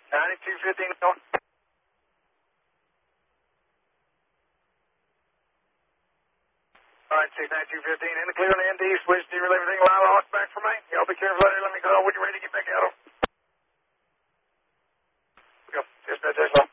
9215 going. Alright, 69215 in the clear on the ND, switch, dereal everything, line lost back for me. Y'all be careful out here, let me go when you're ready to get back out. Go, dispatch, low.